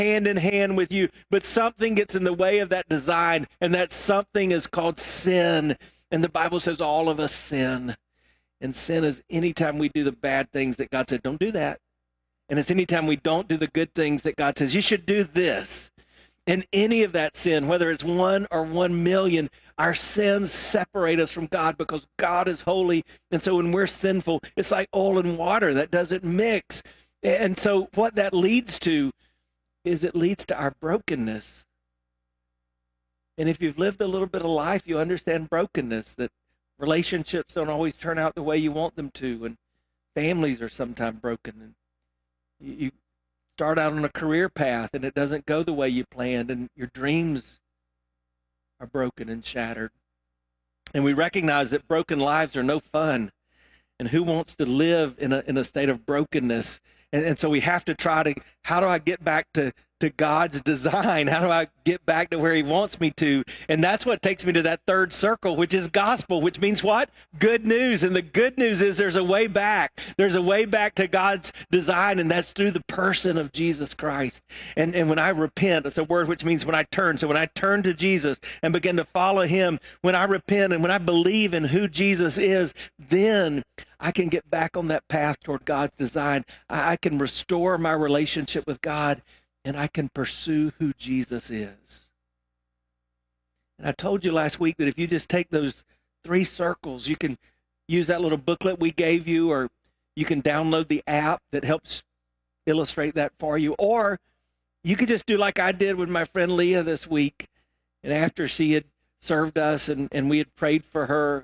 hand in hand with you, but something gets in the way of that design, and that something is called sin. And the Bible says all of us sin. And sin is anytime we do the bad things that God said, don't do that. And it's anytime we don't do the good things that God says, you should do this. And any of that sin, whether it's 1 or 1 million, our sins separate us from God because God is holy. And so when we're sinful, it's like oil and water that doesn't mix. And so what that leads to is it leads to our brokenness. And if you've lived a little bit of life, you understand brokenness, that relationships don't always turn out the way you want them to, and families are sometimes broken. And you start out on a career path, and it doesn't go the way you planned, and your dreams are broken and shattered. And we recognize that broken lives are no fun. And who wants to live in a state of brokenness? And so we have to try to, how do I get back to God's design? How do I get back to where he wants me to? And that's what takes me to that third circle, which is gospel, which means what? Good news. And the good news is there's a way back. There's a way back to God's design, and that's through the person of Jesus Christ. And when I repent, it's a word which means when I turn. So when I turn to Jesus and begin to follow him, when I repent and when I believe in who Jesus is, then I can get back on that path toward God's design. I can restore my relationship with God, and I can pursue who Jesus is. And I told you last week that if you just take those 3 circles, you can use that little booklet we gave you, or you can download the app that helps illustrate that for you. Or you could just do like I did with my friend Leah this week. And after she had served us and we had prayed for her,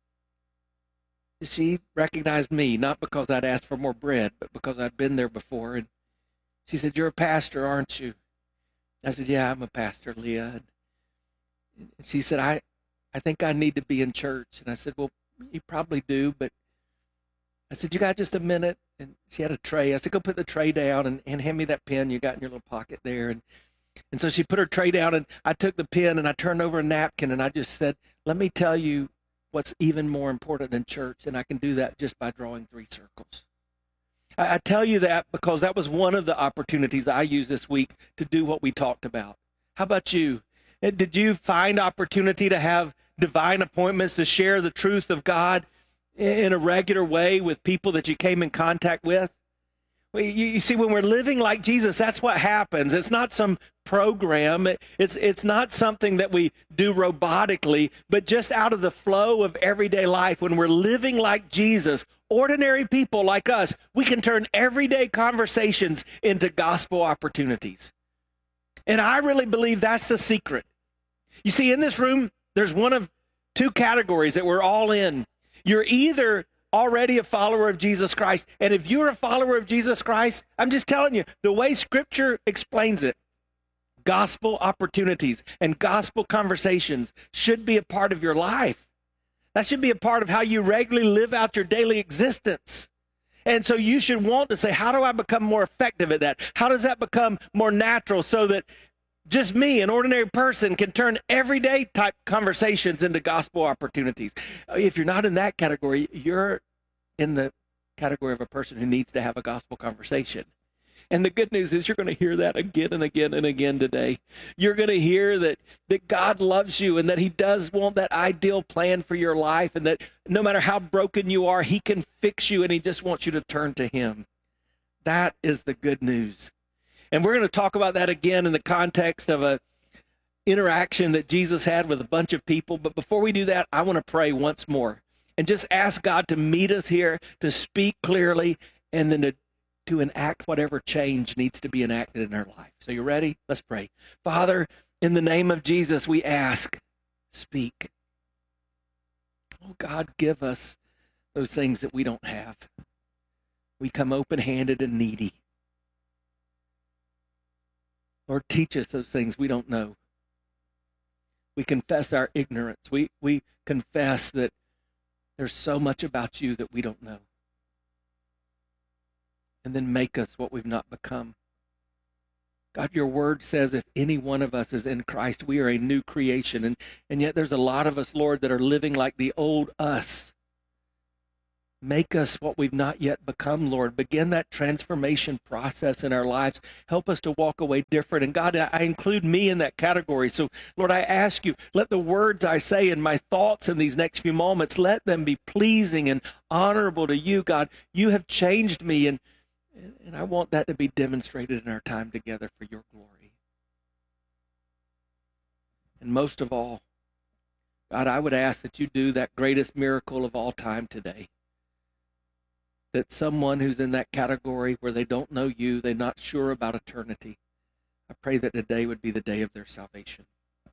she recognized me, not because I'd asked for more bread, but because I'd been there before. And she said, "You're a pastor, aren't you?" I said, "Yeah, I'm a pastor, Leah." And she said, I think I need to be in church. And I said, "Well, you probably do." But I said, "You got just a minute?" And she had a tray. I said, "Go put the tray down and hand me that pen you got in your little pocket there." And so she put her tray down, and I took the pen and I turned over a napkin, and I just said, "Let me tell you what's even more important than church." And I can do that just by drawing 3 circles. I tell you that because that was one of the opportunities I used this week to do what we talked about. How about you? Did you find opportunity to have divine appointments to share the truth of God in a regular way with people that you came in contact with? Well, you see, when we're living like Jesus, that's what happens. It's not some program. It's not something that we do robotically, but just out of the flow of everyday life. When we're living like Jesus, ordinary people like us, we can turn everyday conversations into gospel opportunities. And I really believe that's the secret. You see, in this room, there's one of 2 categories that we're all in. You're either already a follower of Jesus Christ, and if you're a follower of Jesus Christ, I'm just telling you, the way Scripture explains it, gospel opportunities and gospel conversations should be a part of your life. That should be a part of how you regularly live out your daily existence. And so you should want to say, how do I become more effective at that? How does that become more natural so that just me, an ordinary person, can turn everyday type conversations into gospel opportunities? If you're not in that category, you're in the category of a person who needs to have a gospel conversation. And the good news is you're going to hear that again and again and again today. You're going to hear that God loves you and that he does want that ideal plan for your life, and that no matter how broken you are, he can fix you, and he just wants you to turn to him. That is the good news. And we're going to talk about that again in the context of a interaction that Jesus had with a bunch of people. But before we do that, I want to pray once more and just ask God to meet us here, to speak clearly, and then to enact whatever change needs to be enacted in our life. So you ready? Let's pray. Father, in the name of Jesus, we ask, speak. Oh God, give us those things that we don't have. We come open-handed and needy. Lord, teach us those things we don't know. We confess our ignorance. We confess that there's so much about you that we don't know. And then make us what we've not become. God, your word says if any one of us is in Christ, we are a new creation. And yet there's a lot of us, Lord, that are living like the old us. Make us what we've not yet become, Lord. Begin that transformation process in our lives. Help us to walk away different. And God, I include me in that category. So, Lord, I ask you, let the words I say and my thoughts in these next few moments, let them be pleasing and honorable to you, God. You have changed me, and I want that to be demonstrated in our time together for your glory. And most of all, God, I would ask that you do that greatest miracle of all time today. That someone who's in that category where they don't know you, they're not sure about eternity, I pray that today would be the day of their salvation.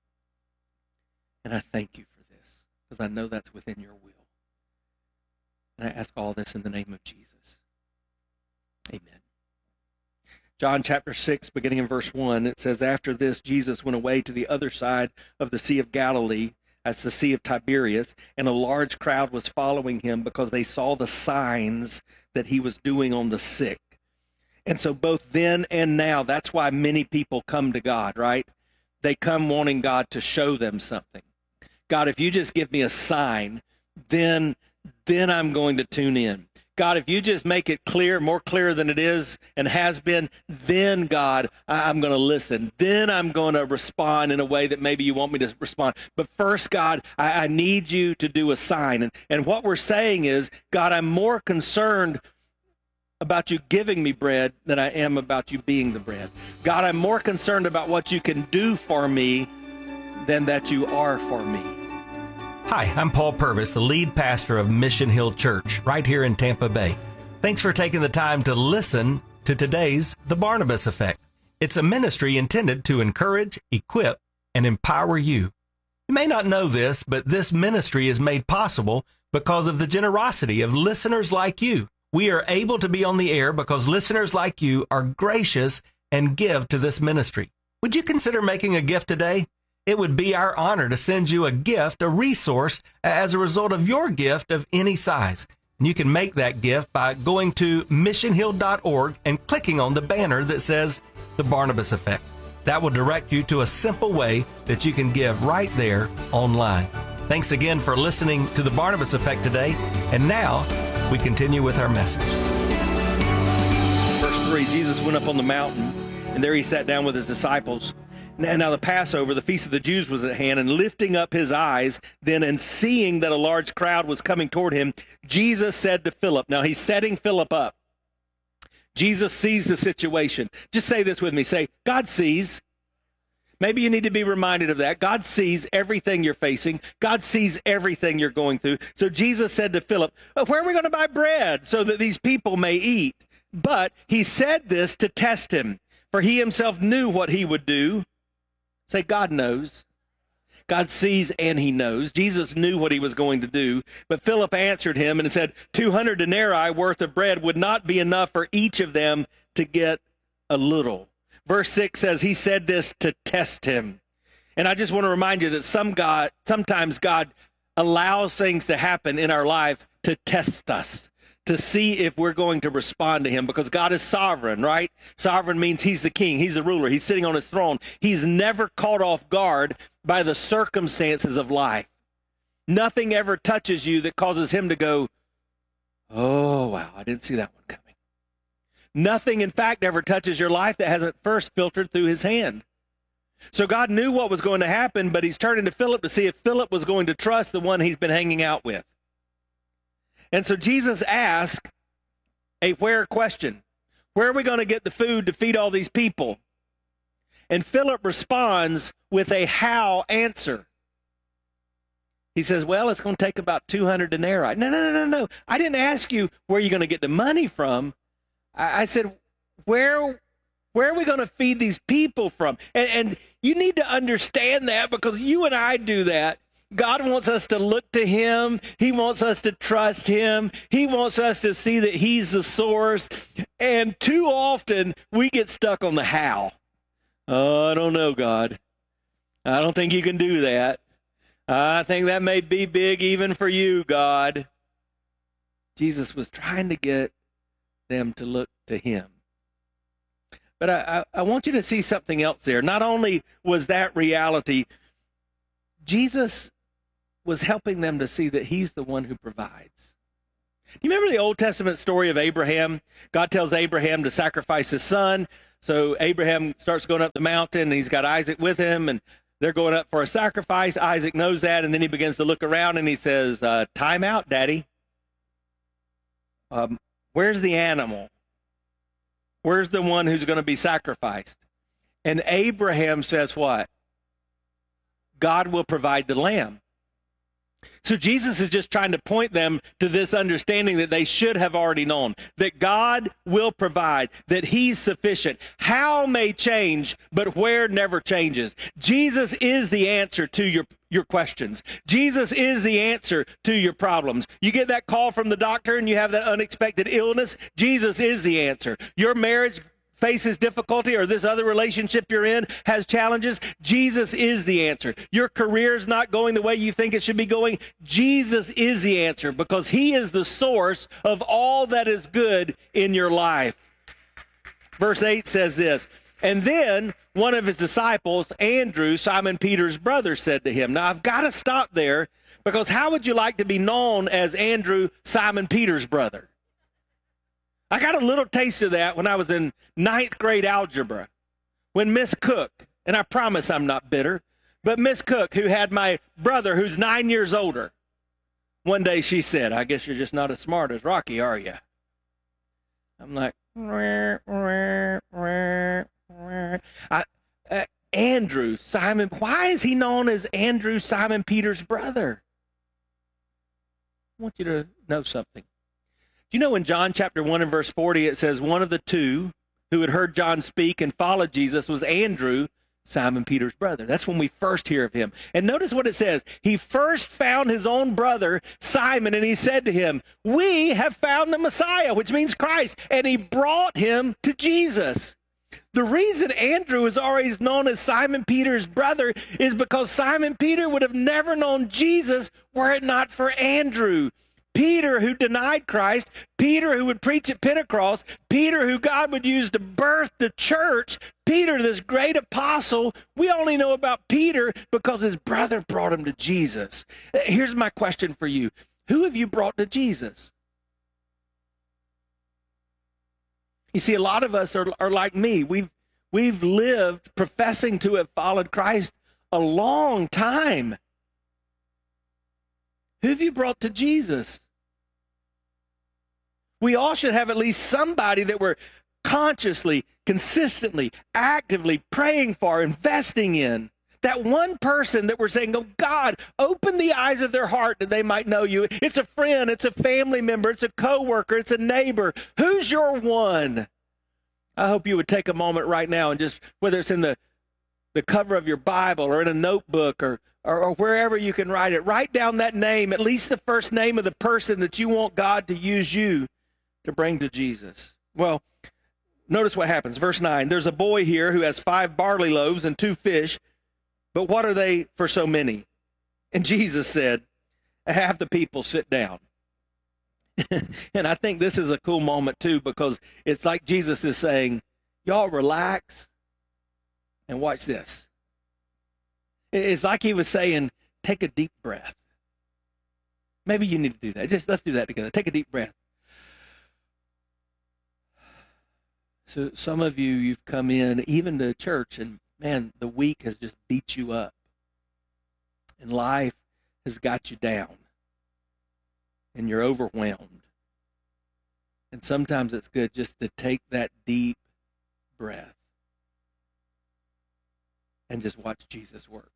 And I thank you for this, because I know that's within your will. And I ask all this in the name of Jesus. Amen. John chapter 6, beginning in verse 1, it says, "After this, Jesus went away to the other side of the Sea of Galilee, as the Sea of Tiberias, and a large crowd was following him because they saw the signs that he was doing on the sick." And so both then and now, that's why many people come to God, right? They come wanting God to show them something. God, if you just give me a sign, then I'm going to tune in. God, if you just make it clear, more clear than it is and has been, then, God, I'm going to listen. Then I'm going to respond in a way that maybe you want me to respond. But first, God, I need you to do a sign. And what we're saying is, God, I'm more concerned about you giving me bread than I am about you being the bread. God, I'm more concerned about what you can do for me than that you are for me. Hi, I'm Paul Purvis, the lead pastor of Mission Hill Church, right here in Tampa Bay. Thanks for taking the time to listen to today's The Barnabas Effect. It's a ministry intended to encourage, equip, and empower you. You may not know this, but this ministry is made possible because of the generosity of listeners like you. We are able to be on the air because listeners like you are gracious and give to this ministry. Would you consider making a gift today? It would be our honor to send you a gift, a resource, as a result of your gift of any size. And you can make that gift by going to missionhill.org and clicking on the banner that says The Barnabas Effect. That will direct you to a simple way that you can give right there online. Thanks again for listening to The Barnabas Effect today. And now we continue with our message. Verse 3, Jesus went up on the mountain, and there he sat down with his disciples. Now the Passover, the feast of the Jews, was at hand, and lifting up his eyes then and seeing that a large crowd was coming toward him, Jesus said to Philip, now he's setting Philip up. Jesus sees the situation. Just say this with me. Say, God sees. Maybe you need to be reminded of that. God sees everything you're facing. God sees everything you're going through. So Jesus said to Philip, where are we going to buy bread so that these people may eat? But he said this to test him, for he himself knew what he would do. Say, God knows. God sees and he knows. Jesus knew what he was going to do. But Philip answered him and said, 200 denarii worth of bread would not be enough for each of them to get a little. Verse 6 says he said this to test him. And I just want to remind you that sometimes God allows things to happen in our life to test us, to see if we're going to respond to him, because God is sovereign, right? Sovereign means he's the king, he's the ruler, he's sitting on his throne. He's never caught off guard by the circumstances of life. Nothing ever touches you that causes him to go, oh, wow, I didn't see that one coming. Nothing, in fact, ever touches your life that hasn't first filtered through his hand. So God knew what was going to happen, but he's turning to Philip to see if Philip was going to trust the one he's been hanging out with. And so Jesus asked a where question. Where are we going to get the food to feed all these people? And Philip responds with a how answer. He says, well, it's going to take about 200 denarii. No. I didn't ask you where you're going to get the money from. I said, where are we going to feed these people from? And you need to understand that, because you and I do that. God wants us to look to him. He wants us to trust him. He wants us to see that he's the source. And too often we get stuck on the how. Oh, I don't know, God. I don't think you can do that. I think that may be big even for you, God. Jesus was trying to get them to look to him. But I want you to see something else there. Not only was that reality, Jesus was helping them to see that he's the one who provides. You remember the Old Testament story of Abraham? God tells Abraham to sacrifice his son. So Abraham starts going up the mountain, and he's got Isaac with him, and they're going up for a sacrifice. Isaac knows that, and then he begins to look around, and he says, time out, Daddy. Where's the animal? Where's the one who's going to be sacrificed? And Abraham says what? God will provide the lamb. So Jesus is just trying to point them to this understanding that they should have already known, that God will provide, that he's sufficient. How may change, but where never changes. Jesus is the answer to your questions. Jesus is the answer to your problems. You get that call from the doctor and you have that unexpected illness, Jesus is the answer. Your marriage faces difficulty, or this other relationship you're in has challenges, Jesus is the answer. Your career's not going the way you think it should be going, Jesus is the answer, because he is the source of all that is good in your life. Verse 8 says this, and then one of his disciples, Andrew, Simon Peter's brother, said to him. Now I've got to stop there, because how would you like to be known as Andrew, Simon Peter's brother? I got a little taste of that when I was in 9th grade algebra, when Miss Cook, and I promise I'm not bitter, but Miss Cook, who had my brother who's 9 years older, one day she said, I guess you're just not as smart as Rocky, are you? I'm like, Andrew, Simon, why is he known as Andrew, Simon Peter's brother? I want you to know something. Do you know in John chapter 1 and verse 40, it says one of the two who had heard John speak and followed Jesus was Andrew, Simon Peter's brother. That's when we first hear of him. And notice what it says. He first found his own brother, Simon, and he said to him, we have found the Messiah, which means Christ. And he brought him to Jesus. The reason Andrew is always known as Simon Peter's brother is because Simon Peter would have never known Jesus were it not for Andrew. Peter, who denied Christ, Peter, who would preach at Pentecost, Peter, who God would use to birth the church, Peter, this great apostle, we only know about Peter because his brother brought him to Jesus. Here's my question for you. Who have you brought to Jesus? You see, a lot of us are like me. We've lived professing to have followed Christ a long time. Who have you brought to Jesus? We all should have at least somebody that we're consciously, consistently, actively praying for, investing in. That one person that we're saying, oh God, open the eyes of their heart that they might know you. It's a friend, it's a family member, it's a coworker, it's a neighbor. Who's your one? I hope you would take a moment right now and just, whether it's in the cover of your Bible or in a notebook or wherever you can write it, write down that name, at least the first name of the person that you want God to use you to bring to Jesus. Well, notice what happens. Verse 9, there's a boy here who has 5 barley loaves and 2 fish, but what are they for so many? And Jesus said, have the people sit down. And I think this is a cool moment too, because it's like Jesus is saying, y'all relax and watch this. It's like he was saying, take a deep breath. Maybe you need to do that. Let's do that together. Take a deep breath. So some of you, you've come in even to church, and man, the week has just beat you up. And life has got you down. And you're overwhelmed. And sometimes it's good just to take that deep breath and just watch Jesus work.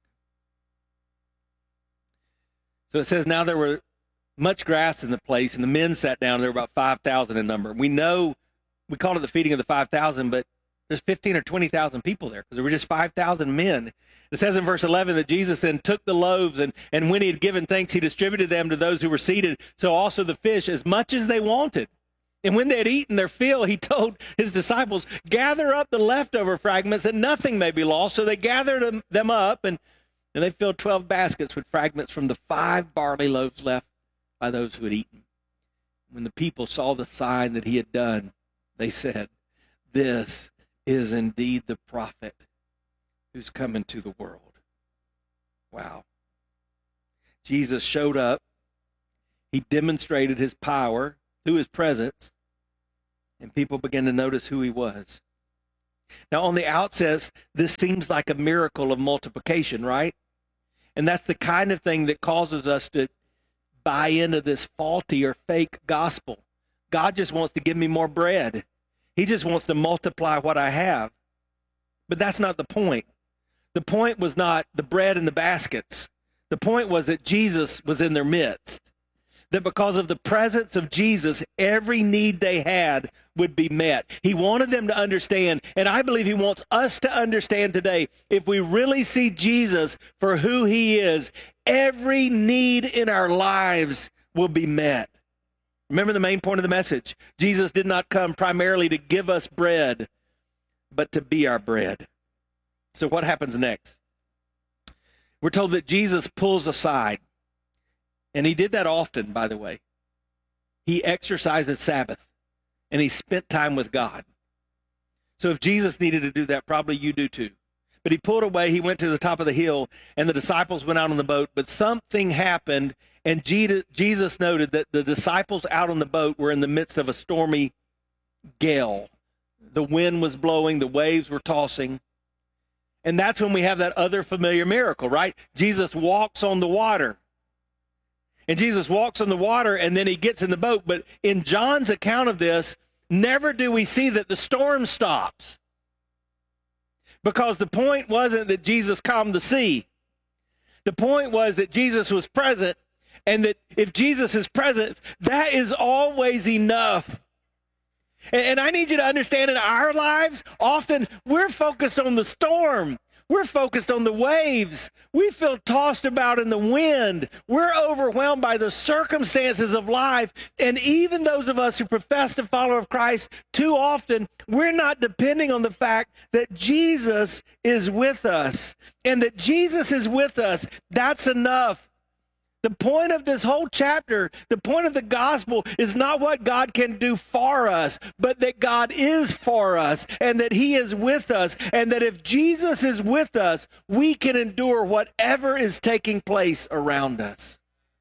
So it says, now there were much grass in the place, and the men sat down. There were about 5,000 in number. We know, we called it the feeding of the 5,000, but there's 15 or 20,000 people there because there were just 5,000 men. It says in verse 11 that Jesus then took the loaves, and when he had given thanks, he distributed them to those who were seated, so also the fish, as much as they wanted. And when they had eaten their fill, he told his disciples, gather up the leftover fragments that nothing may be lost. So they gathered them up, and they filled 12 baskets with fragments from the 5 barley loaves left by those who had eaten. When the people saw the sign that he had done, they said, this is indeed the prophet who's come into the world. Wow. Jesus showed up. He demonstrated his power through his presence, and people began to notice who he was. Now, on the outset, this seems like a miracle of multiplication, right? And that's the kind of thing that causes us to buy into this faulty or fake gospel. God just wants to give me more bread. He just wants to multiply what I have. But that's not the point. The point was not the bread and the baskets. The point was that Jesus was in their midst. That because of the presence of Jesus, every need they had would be met. He wanted them to understand, and I believe he wants us to understand today, if we really see Jesus for who he is, every need in our lives will be met. Remember the main point of the message. Jesus did not come primarily to give us bread, but to be our bread. So what happens next? We're told that Jesus pulls aside. And he did that often, by the way. He exercised Sabbath, and he spent time with God. So if Jesus needed to do that, probably you do too. But he pulled away, he went to the top of the hill, and the disciples went out on the boat. But something happened, and Jesus noted that the disciples out on the boat were in the midst of a stormy gale. The wind was blowing, the waves were tossing. And that's when we have that other familiar miracle, right? Jesus walks on the water. And Jesus walks on the water, and then he gets in the boat. But in John's account of this, never do we see that the storm stops. Because the point wasn't that Jesus calmed the sea. The point was that Jesus was present, and that if Jesus is present, that is always enough. And I need you to understand, in our lives, often we're focused on the storm. We're focused on the waves. We feel tossed about in the wind. We're overwhelmed by the circumstances of life. And even those of us who profess to follow Christ, too often, we're not depending on the fact that Jesus is with us. And that Jesus is with us, that's enough. The point of this whole chapter, the point of the gospel is not what God can do for us, but that God is for us and that he is with us, and that if Jesus is with us, we can endure whatever is taking place around us.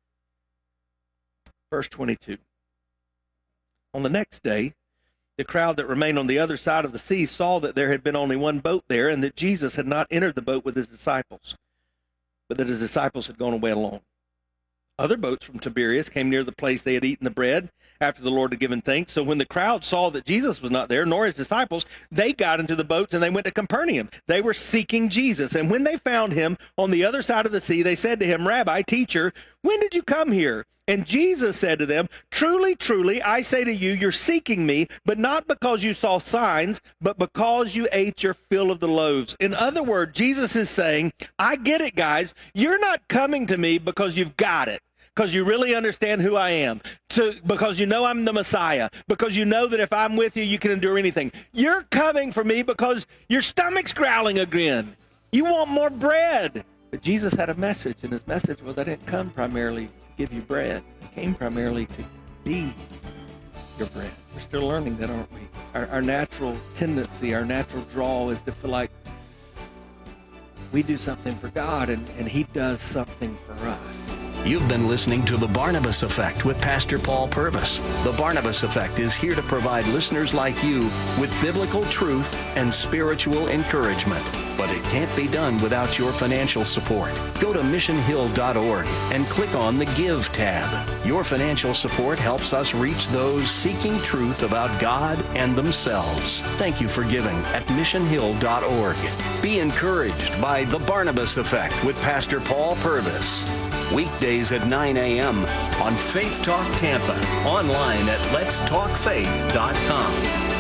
Verse 22. On the next day, the crowd that remained on the other side of the sea saw that there had been only one boat there, and that Jesus had not entered the boat with his disciples, but that his disciples had gone away alone. Other boats from Tiberias came near the place they had eaten the bread after the Lord had given thanks. So when the crowd saw that Jesus was not there, nor his disciples, they got into the boats and they went to Capernaum. They were seeking Jesus. And when they found him on the other side of the sea, they said to him, Rabbi, teacher, when did you come here? And Jesus said to them, truly, truly, I say to you, you're seeking me, but not because you saw signs, but because you ate your fill of the loaves. In other words, Jesus is saying, I get it, guys. You're not coming to me because you've got it, because you really understand who I am, because you know I'm the Messiah, because you know that if I'm with you, you can endure anything. You're coming for me because your stomach's growling again. You want more bread. But Jesus had a message, and his message was, I didn't come primarily to give you bread. I came primarily to be your bread. We're still learning that, aren't we? Our natural tendency, our natural draw is to feel like we do something for God, and he does something for us. You've been listening to The Barnabas Effect with Pastor Paul Purvis. The Barnabas Effect is here to provide listeners like you with biblical truth and spiritual encouragement. But it can't be done without your financial support. Go to missionhill.org and click on the Give tab. Your financial support helps us reach those seeking truth about God and themselves. Thank you for giving at missionhill.org. Be encouraged by The Barnabas Effect with Pastor Paul Purvis. Weekdays at 9 a.m. on Faith Talk Tampa. Online at letstalkfaith.com.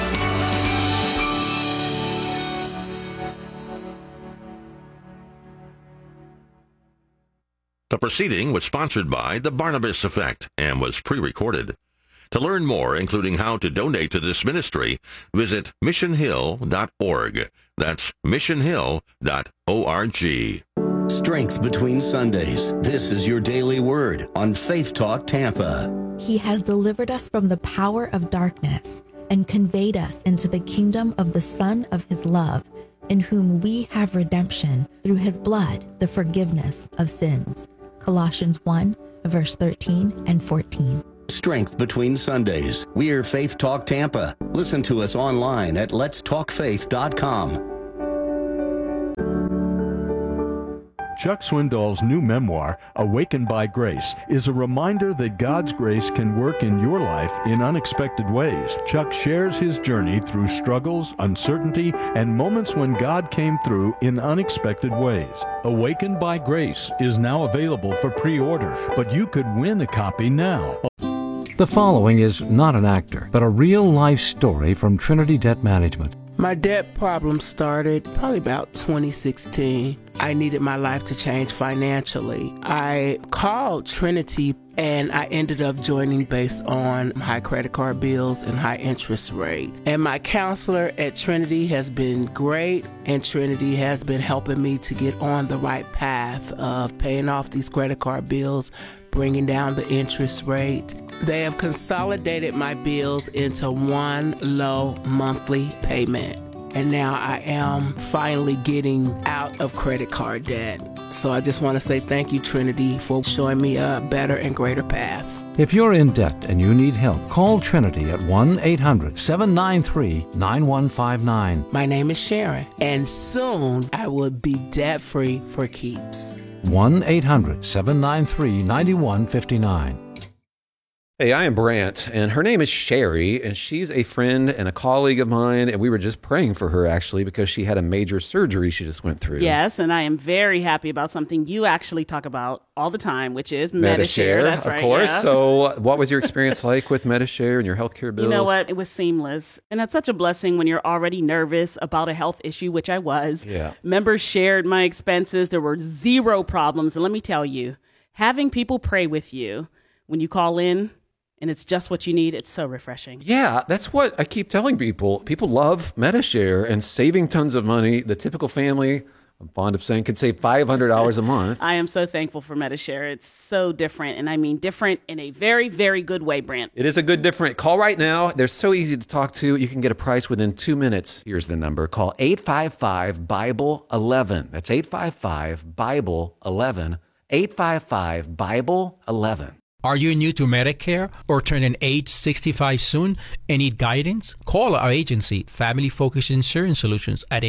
The proceeding was sponsored by The Barnabas Effect and was pre-recorded. To learn more, including how to donate to this ministry, visit missionhill.org. That's missionhill.org. Strength between Sundays. This is your daily word on Faith Talk Tampa. He has delivered us from the power of darkness and conveyed us into the kingdom of the Son of his love, in whom we have redemption through his blood, the forgiveness of sins. Colossians 1, verse 13 and 14. Strength between Sundays. We're Faith Talk Tampa. Listen to us online at letstalkfaith.com. Chuck Swindoll's new memoir, Awakened by Grace, is a reminder that God's grace can work in your life in unexpected ways. Chuck shares his journey through struggles, uncertainty, and moments when God came through in unexpected ways. Awakened by Grace is now available for pre-order, but you could win a copy now. The following is not an actor, but a real-life story from Trinity Debt Management. My debt problem started probably about 2016. I needed my life to change financially. I called Trinity and I ended up joining based on high credit card bills and high interest rate. And my counselor at Trinity has been great, and Trinity has been helping me to get on the right path of paying off these credit card bills, bringing down the interest rate. They have consolidated my bills into one low monthly payment. And now I am finally getting out of credit card debt. So I just want to say thank you, Trinity, for showing me a better and greater path. If you're in debt and you need help, call Trinity at 1-800-793-9159. My name is Sharon, and soon I will be debt-free for keeps. 1-800-793-9159. Hey, I am Brant, and her name is Sherry, and she's a friend and a colleague of mine, and we were just praying for her, actually, because she had a major surgery she just went through. Yes, and I am very happy about something you actually talk about all the time, which is Medi-Share. That's right, of course. Yeah. So what was your experience like with Medi-Share and your healthcare bills? You know what? It was seamless, and it's such a blessing when you're already nervous about a health issue, which I was. Yeah. Members shared my expenses. There were zero problems, and let me tell you, having people pray with you when you call in, and it's just what you need, it's so refreshing. Yeah, that's what I keep telling people. People love Medi-Share and saving tons of money. The typical family, I'm fond of saying, could save $500 a month. I am so thankful for Medi-Share. It's so different, and I mean different in a very, very good way, Brent. It is a good different. Call right now. They're so easy to talk to. You can get a price within 2 minutes. Here's the number. Call 855-BIBLE-11. That's 855-BIBLE-11. 855-BIBLE-11. Are you new to Medicare or turning age 65 soon and need guidance? Call our agency, Family Focused Insurance Solutions, at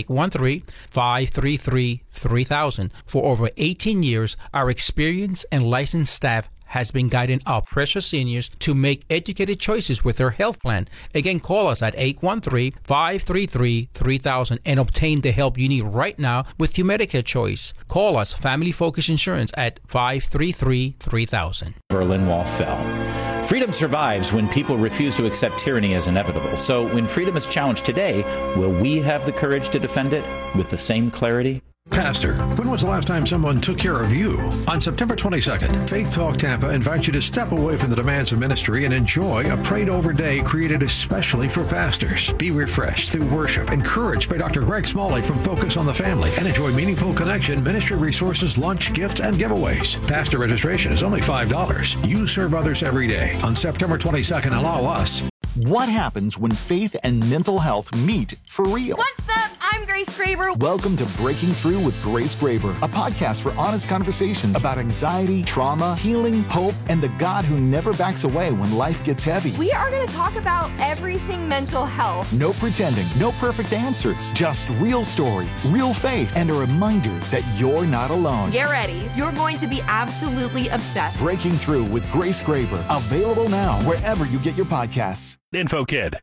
813-533-3000. For over 18 years, our experienced and licensed staff has been guiding our precious seniors to make educated choices with their health plan. Again, call us at 813-533-3000 and obtain the help you need right now with your Medicare choice. Call us, Family Focus Insurance, at 533-3000. Berlin Wall fell. Freedom survives when people refuse to accept tyranny as inevitable. So when freedom is challenged today, will we have the courage to defend it with the same clarity? Pastor, when was the last time someone took care of you? On September 22nd, Faith Talk Tampa invites you to step away from the demands of ministry and enjoy a prayed-over day created especially for pastors. Be refreshed through worship, encouraged by Dr. Greg Smalley from Focus on the Family, and enjoy meaningful connection, ministry resources, lunch, gifts, and giveaways. Pastor registration is only $5. You serve others every day. On September 22nd, allow us. What happens when faith and mental health meet for real? What's up? I'm Grace Graber. Welcome to Breaking Through with Grace Graber, a podcast for honest conversations about anxiety, trauma, healing, hope, and the God who never backs away when life gets heavy. We are going to talk about everything mental health. No pretending, no perfect answers, just real stories, real faith, and a reminder that you're not alone. Get ready. You're going to be absolutely obsessed. Breaking Through with Grace Graber, available now wherever you get your podcasts. InfoKid,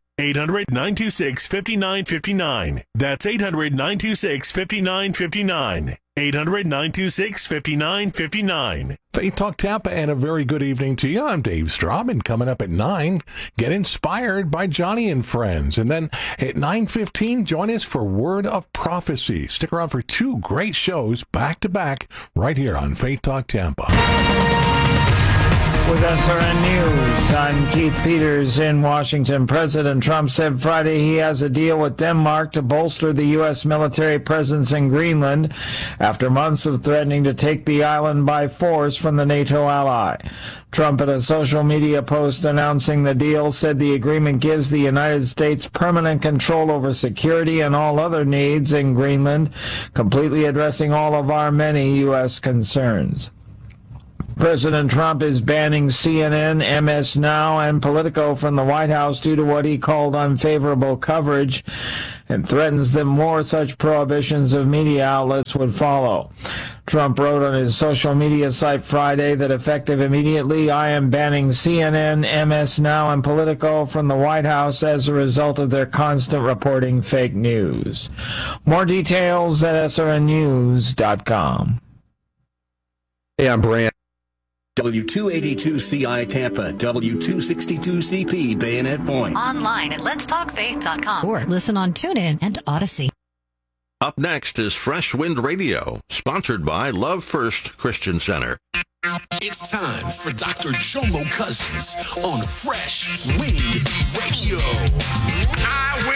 800-926-5959. That's 800-926-5959. 800-926-5959. Faith Talk Tampa, and a very good evening to you. I'm Dave Straub, and coming up at 9, get inspired by Johnny and Friends. And then at 9:15, join us for Word of Prophecy. Stick around for 2 great shows back-to-back right here on Faith Talk Tampa. With SRN News, I'm Keith Peters in Washington. President Trump said Friday he has a deal with Denmark to bolster the U.S. military presence in Greenland after months of threatening to take the island by force from the NATO ally. Trump, in a social media post announcing the deal, said the agreement gives the United States permanent control over security and all other needs in Greenland, completely addressing all of our many U.S. concerns. President Trump is banning CNN, MS Now, and Politico from the White House due to what he called unfavorable coverage, and threatens that more such prohibitions of media outlets would follow. Trump wrote on his social media site Friday that effective immediately, I am banning CNN, MS Now, and Politico from the White House as a result of their constant reporting fake news. More details at srnnews.com. Hey, I'm Brant. W282CI Tampa, W262CP Bayonet Point. Online at letstalkfaith.com or listen on TuneIn and Odyssey. Up next is Fresh Wind Radio, sponsored by Love First Christian Center. It's time for Dr. Jomo Cousins on Fresh Wind Radio. I will